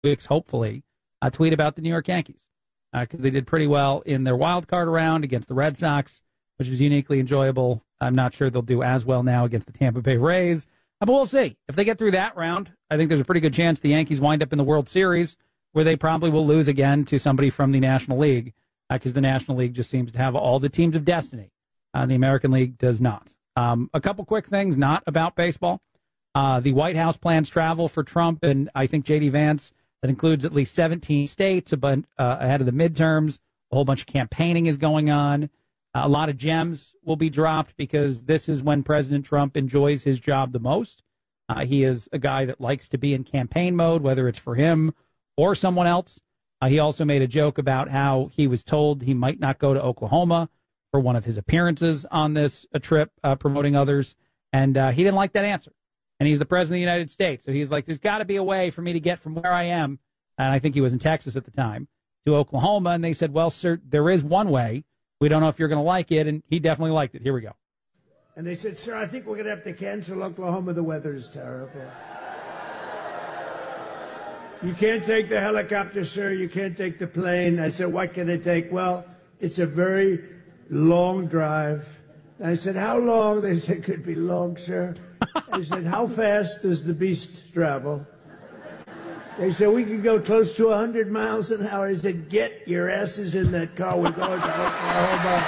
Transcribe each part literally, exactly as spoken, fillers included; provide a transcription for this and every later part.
weeks, hopefully, uh, tweet about the New York Yankees because uh, they did pretty well in their wild card round against the Red Sox, which was uniquely enjoyable. I'm not sure they'll do as well now against the Tampa Bay Rays, uh, but we'll see. If they get through that round, I think there's a pretty good chance the Yankees wind up in the World Series, where they probably will lose again to somebody from the National League because uh, the National League just seems to have all the teams of destiny. Uh, the American League does not. Um, a couple quick things not about baseball. Uh, the White House plans travel for Trump and I think J D Vance. That includes at least seventeen states uh, ahead of the midterms. A whole bunch of campaigning is going on. Uh, a lot of gems will be dropped because this is when President Trump enjoys his job the most. Uh, he is a guy that likes to be in campaign mode, whether it's for him or someone else. Uh, he also made a joke about how he was told he might not go to Oklahoma for one of his appearances on this a trip uh, promoting others, and uh, he didn't like that answer. And he's the president of the United States. So he's like, there's got to be a way for me to get from where I am, and I think he was in Texas at the time, to Oklahoma. And they said, well, sir, there is one way. We don't know if you're going to like it. And he definitely liked it. Here we go. And they said, sir, I think we're going to have to cancel Oklahoma. The weather is terrible. You can't take the helicopter, sir. You can't take the plane. I said, what can I take? Well, it's a very long drive. And I said, how long? They said, could be long, sir. I said, how fast does the beast travel? They said, we can go close to one hundred miles an hour. I said, get your asses in that car. We're going to Oklahoma.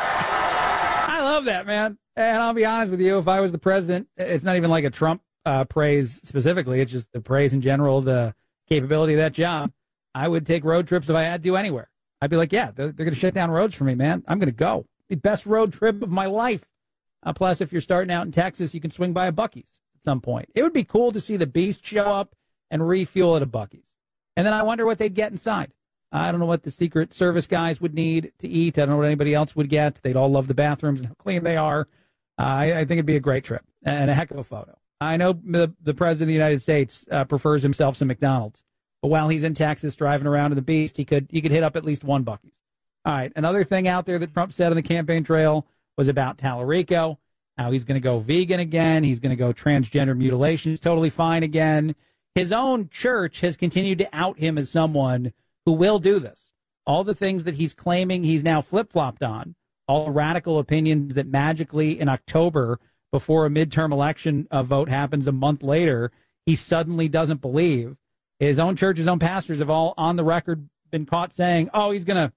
I love that, man. And I'll be honest with you, if I was the president, it's not even like a Trump uh, praise specifically. It's just the praise in general, the capability of that job. I would take road trips if I had to anywhere. I'd be like, yeah, they're, they're going to shut down roads for me, man. I'm going to go. The best road trip of my life. Uh, plus, if you're starting out in Texas, you can swing by a Buc-ee's at some point. It would be cool to see the Beast show up and refuel at a Buc-ee's. And then I wonder what they'd get inside. I don't know what the Secret Service guys would need to eat. I don't know what anybody else would get. They'd all love the bathrooms and how clean they are. Uh, I, I think it'd be a great trip and a heck of a photo. I know the, the President of the United States uh, prefers himself some McDonald's. But while he's in Texas driving around in the Beast, he could he could hit up at least one Buc-ee's. All right, another thing out there that Trump said on the campaign trail was about Tallarico, how he's going to go vegan again. He's going to go transgender mutilation is totally fine again. His own church has continued to out him as someone who will do this. All the things that he's claiming he's now flip-flopped on, all the radical opinions that magically in October, before a midterm election a vote happens a month later, he suddenly doesn't believe. His own church, his own pastors have all on the record been caught saying, oh, he's going to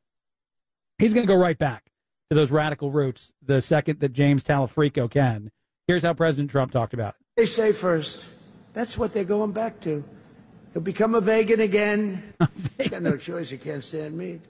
he's going to go right back to those radical roots the second that James Tallarico can. Here's how President Trump talked about it. They say first, that's what they're going back to. He'll become a vegan again. He's got no choice. He can't stand meat.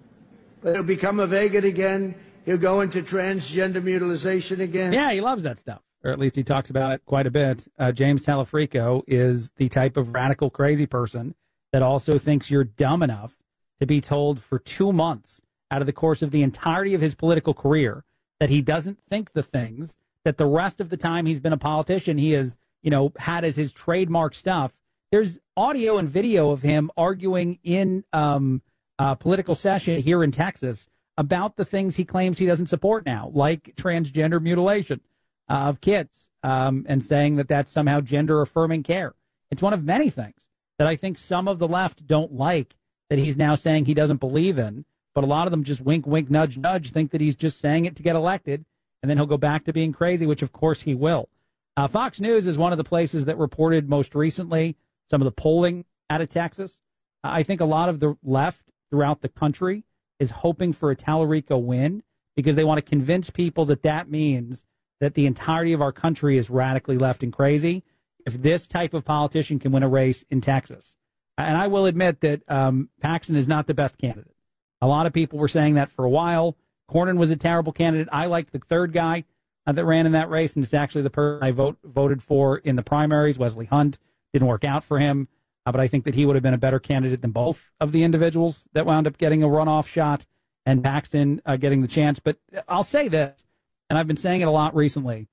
But he'll become a vegan again. He'll go into transgender mutilation again. Yeah, he loves that stuff. Or at least he talks about it quite a bit. Uh, James Tallarico is the type of radical crazy person that also thinks you're dumb enough to be told for two months out of the course of the entirety of his political career that he doesn't think the things that the rest of the time he's been a politician he has, you know, had as his trademark stuff. There's audio and video of him arguing in um, a political session here in Texas about the things he claims he doesn't support now, like transgender mutilation uh, of kids, um, and saying that that's somehow gender-affirming care. It's one of many things that I think some of the left don't like that he's now saying he doesn't believe in, but a lot of them just wink, wink, nudge, nudge, think that he's just saying it to get elected, and then he'll go back to being crazy, which of course he will. Uh, Fox News is one of the places that reported most recently some of the polling out of Texas. Uh, I think a lot of the left throughout the country is hoping for a Tallarico win because they want to convince people that that means that the entirety of our country is radically left and crazy if this type of politician can win a race in Texas. And I will admit that um, Paxton is not the best candidate. A lot of people were saying that for a while. Cornyn was a terrible candidate. I liked the third guy uh, that ran in that race, and it's actually the person I vote, voted for in the primaries, Wesley Hunt. Didn't work out for him, uh, but I think that he would have been a better candidate than both of the individuals that wound up getting a runoff shot and Paxton uh, getting the chance. But I'll say this, and I've been saying it a lot recently.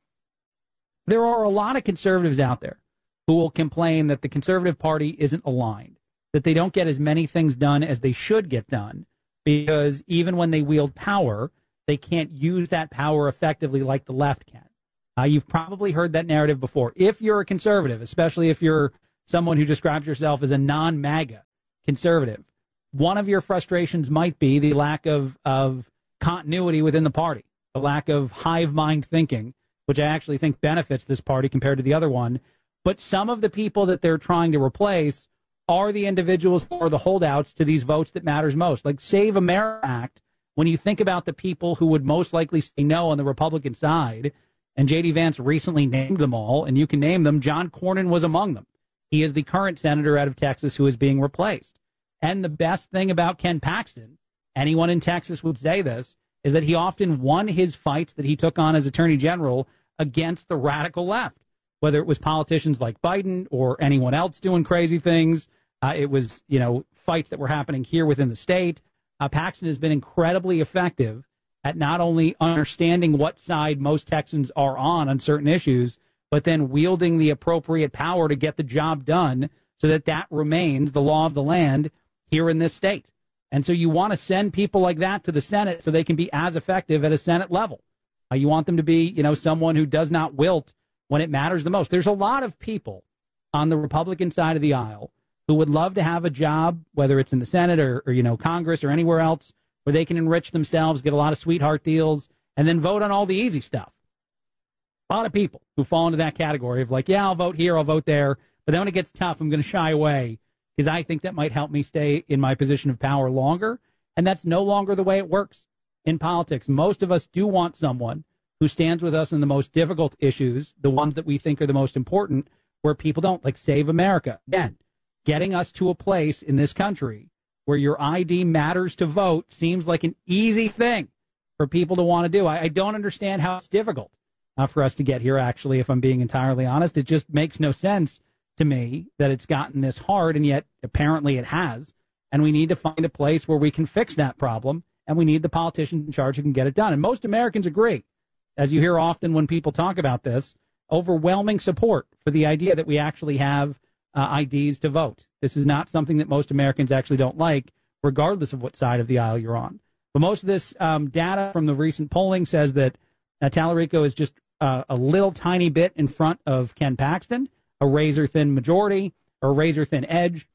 There are a lot of conservatives out there who will complain that the conservative party isn't aligned, that they don't get as many things done as they should get done, because even when they wield power, they can't use that power effectively like the left can. Uh, you've probably heard that narrative before. If you're a conservative, especially if you're someone who describes yourself as a non-MAGA conservative, one of your frustrations might be the lack of, of continuity within the party, the lack of hive mind thinking, which I actually think benefits this party compared to the other one. But some of the people that they're trying to replace are the individuals or the holdouts to these votes that matters most. Like Save America Act, when you think about the people who would most likely say no on the Republican side, and J D. Vance recently named them all, and you can name them, John Cornyn was among them. He is the current senator out of Texas who is being replaced. And the best thing about Ken Paxton, anyone in Texas would say this, is that he often won his fights that he took on as attorney general against the radical left, whether it was politicians like Biden or anyone else doing crazy things. Uh, it was, you know, fights that were happening here within the state. Uh, Paxton has been incredibly effective at not only understanding what side most Texans are on on certain issues, but then wielding the appropriate power to get the job done so that that remains the law of the land here in this state. And so you want to send people like that to the Senate so they can be as effective at a Senate level. Uh, you want them to be, you know, someone who does not wilt when it matters the most. There's a lot of people on the Republican side of the aisle who would love to have a job, whether it's in the Senate or, or, you know, Congress or anywhere else, where they can enrich themselves, get a lot of sweetheart deals, and then vote on all the easy stuff. A lot of people who fall into that category of like, yeah, I'll vote here, I'll vote there, but then when it gets tough, I'm going to shy away because I think that might help me stay in my position of power longer. And that's no longer the way it works in politics. Most of us do want someone who stands with us in the most difficult issues, the ones that we think are the most important, where people don't, like Save America. Again, getting us to a place in this country where your I D matters to vote seems like an easy thing for people to want to do. I, I don't understand how it's difficult uh, for us to get here, actually, if I'm being entirely honest. It just makes no sense to me that it's gotten this hard, and yet apparently it has. And we need to find a place where we can fix that problem, and we need the politicians in charge who can get it done. And most Americans agree, as you hear often when people talk about this, overwhelming support for the idea that we actually have uh, I Ds to vote. This is not something that most Americans actually don't like, regardless of what side of the aisle you're on. But most of this um, data from the recent polling says that uh, Tallarico is just uh, a little tiny bit in front of Ken Paxton, a razor-thin majority or razor-thin edge.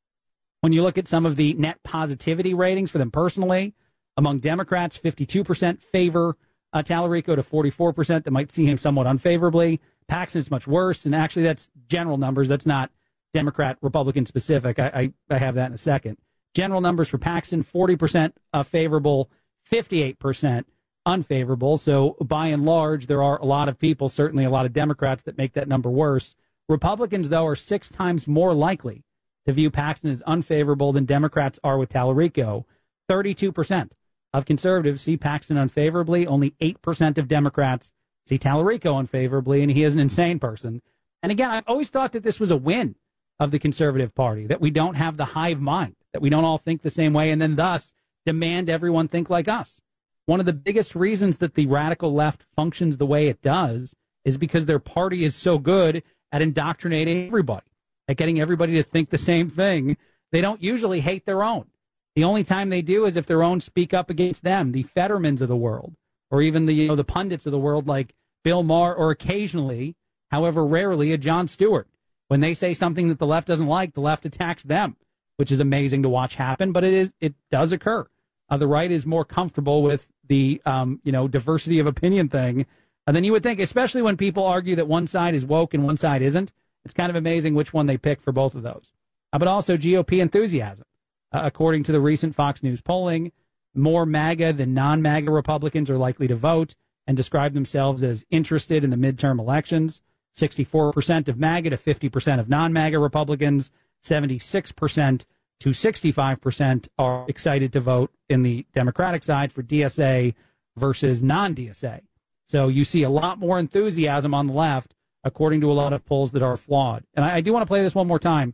When you look at some of the net positivity ratings for them personally, among Democrats, fifty-two percent favor uh, Tallarico to forty-four percent that might see him somewhat unfavorably. Paxton's much worse, and actually that's general numbers. That's not Democrat, Republican specific. I, I, I have that in a second. General numbers for Paxton, forty percent uh, favorable, fifty-eight percent unfavorable. So by and large, there are a lot of people, certainly a lot of Democrats, that make that number worse. Republicans, though, are six times more likely to view Paxton as unfavorable than Democrats are with Tallarico. thirty-two percent of conservatives see Paxton unfavorably. Only eight percent of Democrats see Tallarico unfavorably, and he is an insane person. And again, I've always thought that this was a win of the conservative party, that we don't have the hive mind, that we don't all think the same way, and then thus demand everyone think like us. One of the biggest reasons that the radical left functions the way it does is because their party is so good at indoctrinating everybody, at getting everybody to think the same thing. They don't usually hate their own. The only time they do is if their own speak up against them, the Fettermans of the world, or even the, you know, the pundits of the world like Bill Maher, or occasionally, however rarely, a Jon Stewart. When they say something that the left doesn't like, the left attacks them, which is amazing to watch happen, but it is it does occur. Uh, the right is more comfortable with the um, you know diversity of opinion thing uh, than you would think, especially when people argue that one side is woke and one side isn't. It's kind of amazing which one they pick for both of those. Uh, but also G O P enthusiasm. Uh, according to the recent Fox News polling, more MAGA than non-MAGA Republicans are likely to vote and describe themselves as interested in the midterm elections. sixty-four percent of MAGA to fifty percent of non-MAGA Republicans, seventy-six percent to sixty-five percent are excited to vote in the Democratic side for D S A versus non-D S A. So you see a lot more enthusiasm on the left, according to a lot of polls that are flawed. And I, I do want to play this one more time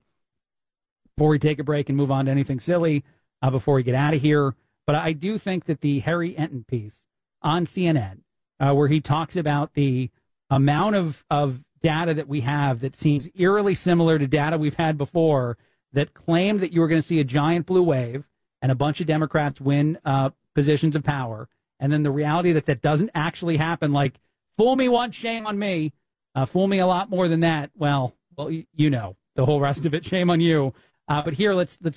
before we take a break and move on to anything silly uh, before we get out of here. But I do think that the Harry Enton piece on C N N, uh, where he talks about the amount of, of data that we have that seems eerily similar to data we've had before that claimed that you were going to see a giant blue wave and a bunch of Democrats win uh, positions of power. And then the reality that that doesn't actually happen, like, fool me once, shame on me. Uh, fool me a lot more than that. Well, well, you know, the whole rest of it, shame on you. Uh, but here, let's let's